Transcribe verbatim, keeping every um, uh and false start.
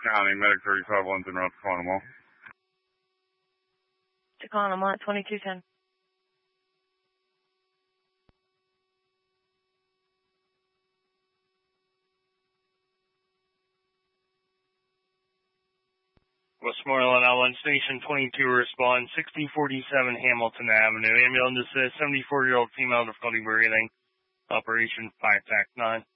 County, Medic thirty-five, one's en route to Quantum Mall. To Quantum Mall, twenty-two ten. Westmoreland Outland Station twenty-two, respond sixty forty-seven Hamilton Avenue. Ambulance assist, seventy-four-year-old female, difficulty breathing. Operation five T A C nine.